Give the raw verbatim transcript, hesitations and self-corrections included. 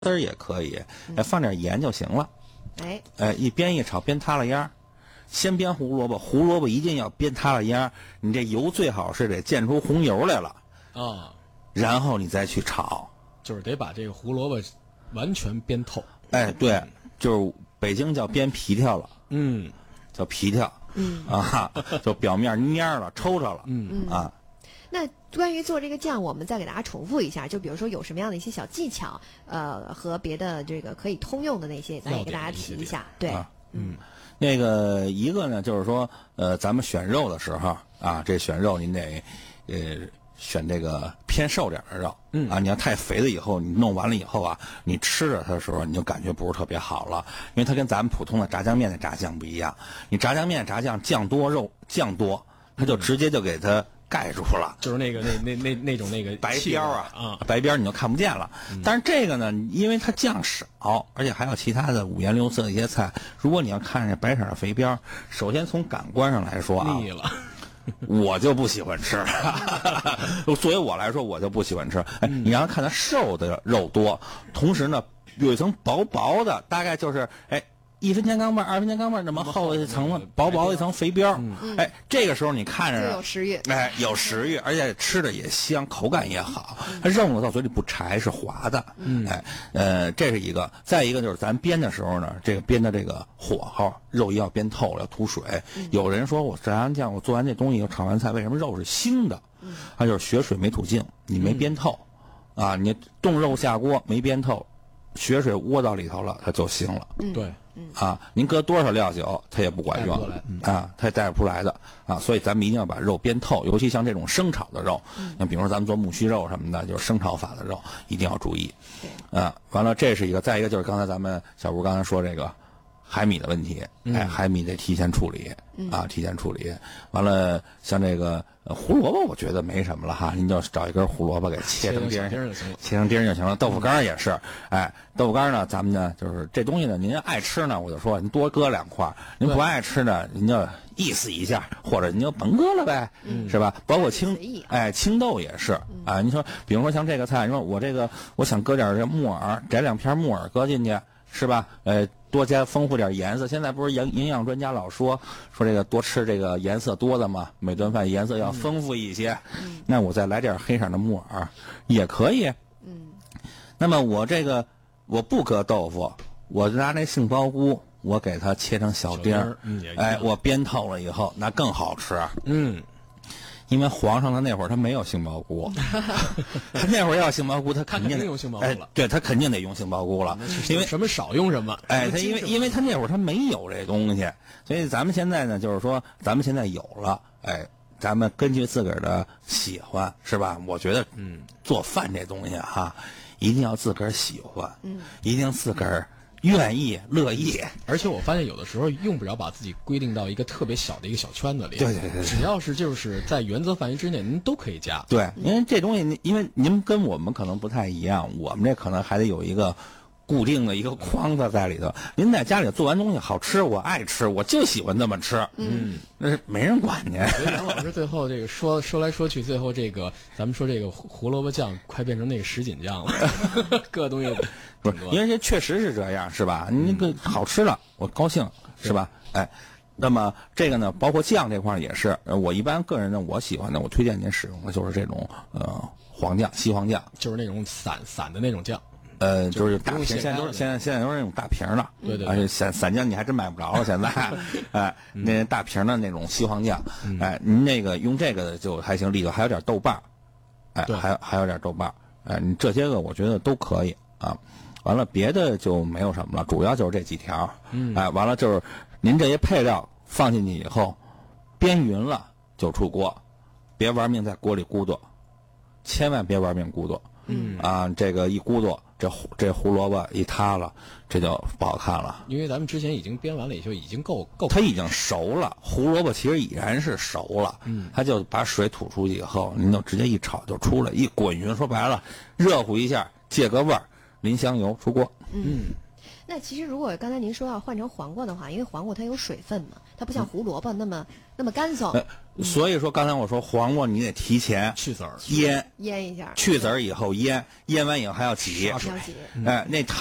丝儿也可以，哎，放点盐就行了。 哎， 哎，一煸一炒，煸塌了烟儿。先煸胡萝卜，胡萝卜一定要煸塌了烟儿，你这油最好是得溅出红油来了啊， 然后你再去炒， 就是得把这个胡萝卜完全煸透。 哎，对，就是北京叫煸皮条了， 嗯， 叫皮条， 嗯啊，就表面蔫了、抽抽了， 嗯啊。 那关于做这个酱，我们再给大家重复一下，就比如说有什么样的一些小技巧，呃，和别的这个可以通用的那些，咱也给大家提一下。对， 啊、 嗯， 那个一个呢，就是说，呃，咱们选肉的时候啊，这选肉您得，呃，选这个偏瘦点的肉， 嗯啊，你要太肥了以后，你弄完了以后啊，你吃着它的时候，你就感觉不是特别好了，因为它跟咱们普通的炸酱面的炸酱不一样，你炸酱面炸酱酱多肉酱多，它就直接就给它盖住了， 就是那个那那那那种那个白边啊， 啊， 白边你就看不见了。 嗯、 但是这个呢，因为它酱少，而且还有其他的五颜六色的一些菜，如果你要看这白色的肥边，首先从感官上来说啊， 腻了， 我就不喜欢吃。作为我来说，我就不喜欢吃。哎， 嗯、 你让它看它瘦的肉多，同时呢有一层薄薄的，大概就是哎。一分钱钢镚，二分钱钢镚，那么厚一层薄薄一层肥膘， 嗯、 哎，这个时候你看着有食欲， 哎，有食欲，而且吃的也香，口感也好，它肉呢到嘴里不柴，是滑的， 嗯， 哎，呃，这是一个，再一个就是咱煸的时候呢，这个煸的这个火候，肉要煸透了，要吐水。 嗯、 有人说我炸完酱，我做完这东西，我炒完菜，为什么肉是腥的？嗯，它就是血水没吐净，你没煸透， 嗯、 啊，你冻肉下锅没煸透，血水窝到里头了，它就腥了。 嗯，对。 啊，您搁多少料酒，它也不管用啊，它也带不出来的啊，所以咱们一定要把肉煸透，尤其像这种生炒的肉，像比如说咱们做木须肉什么的，就是生炒法的肉，一定要注意。啊，完了，这是一个，再一个就是刚才咱们小吴刚才说这个海米的问题，哎，海米得提前处理啊，提前处理。完了，像这个胡萝卜，我觉得没什么了哈，您就找一根胡萝卜给切成丁儿就行了， 切成丁儿就行了。豆腐干也是，哎，豆腐干呢，咱们呢就是这东西呢，您爱吃呢，我就说您多搁两块；您不爱吃呢，您就意思一下，或者您就甭搁了呗， 嗯、 是吧？包括青，哎，青豆也是啊。你说，比如说像这个菜，你说我这个我想搁点这木耳，摘两片木耳搁进去，是吧？呃。多加丰富点颜色，现在不是营营养专家老说说这个多吃这个颜色多的嘛，每顿饭颜色要丰富一些。 嗯、 那我再来点黑色的木耳也可以。 嗯。 那么我这个我不搁豆腐，我拿那杏鲍菇，我给它切成小丁儿， 嗯、 哎，我煸透了以后，那更好吃。 嗯。 因为皇上他那会儿他没有杏鲍菇，他那会儿要杏鲍菇，他肯定用杏鲍菇了， 哎，对他肯定得用杏鲍菇了，因为什么少用什么， 哎，他因为因为他那会儿他没有这东西，所以咱们现在呢，就是说咱们现在有了，哎，咱们根据自个儿的喜欢，是吧？我觉得，嗯，做饭这东西哈，一定要自个儿喜欢， 嗯， 一定自个儿愿意乐意， 而且我发现有的时候用不着把自己规定到一个特别小的一个小圈子里， 对对对， 只要是就是在原则范围之内，您都可以加。 对，因为这东西，因为您跟我们可能不太一样，我们这可能还得有一个固定的一个框子在里头。您在家里做完东西好吃，我爱吃，我就喜欢这么吃， 嗯， 那是没人管您。 所以杨老师最后这个说说来说去，最后这个咱们说这个胡萝卜酱快变成那个什锦酱了，各东西。 不是，因为这确实是这样，是吧？你那个好吃了，我高兴，是吧？哎，那么这个呢，包括酱这块也是，我一般个人呢，我喜欢的，我推荐您使用的就是这种呃黄酱，西黄酱， 就是那种散散的那种酱， 呃，就是大瓶，现在都是现在现在都是那种大瓶的， 对对， 而且散散酱你还真买不着了，现在，哎，那大瓶的那种西黄酱，哎，您那个用这个就还行，里头还有点豆瓣，哎，还有还有点豆瓣，哎，你这些个我觉得都可以啊。完了，别的就没有什么了，主要就是这几条。 嗯， 哎，完了就是您这些配料放进去以后，煸匀了就出锅，别玩命在锅里咕嘟，千万别玩命咕嘟。 嗯啊，这个一咕嘟，这这胡萝卜一塌了，这就不好看了。 因为咱们之前已经煸完了，也就已经够够。 它已经熟了，胡萝卜其实已然是熟了。 嗯， 它就把水吐出去以后，您就直接一炒就出来，一滚匀，说白了，热乎一下，借个味儿。淋香油出锅。 嗯， 那其实如果刚才您说要换成黄瓜的话，因为黄瓜它有水分嘛，它不像胡萝卜那么、嗯、那么干燥、 呃。所以说刚才我说黄瓜你得提前去籽儿腌腌一下， 去籽儿以后腌，腌完以后还要挤， 要挤。 哎、呃，那